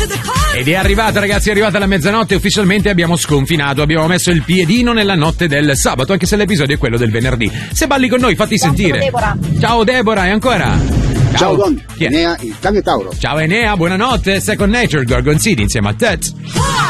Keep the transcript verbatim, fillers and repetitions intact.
Ed è arrivata, ragazzi, è arrivata la mezzanotte, ufficialmente abbiamo sconfinato, abbiamo messo il piedino nella notte del sabato, anche se l'episodio è quello del venerdì. Se balli con noi, fatti Ciao, sentire. Deborah. Ciao Deborah, e ancora? Ciao, Ciao Don, Chi è? Enea, il cane Tauro. Ciao Enea, buonanotte, Second Nature, Gorgon City insieme a Tet.